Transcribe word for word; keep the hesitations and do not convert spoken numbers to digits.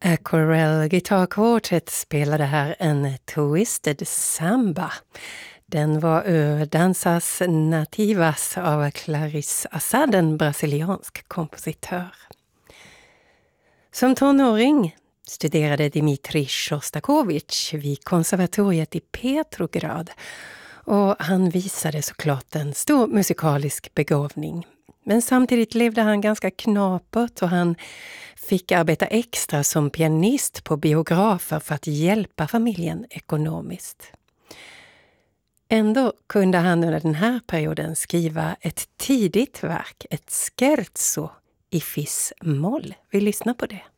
Corel Guitar Quartet spelade här en Twisted Samba. Den var ur Danzas Nativas av Clarice Assad, en brasiliansk kompositör. Som tonåring studerade Dmitrij Sjostakovich vid konservatoriet i Petrograd och han visade såklart en stor musikalisk begåvning. Men samtidigt levde han ganska knapert och han fick arbeta extra som pianist på biografer för att hjälpa familjen ekonomiskt. Ändå kunde han under den här perioden skriva ett tidigt verk, ett scherzo i fis-moll. Vi lyssnar på det.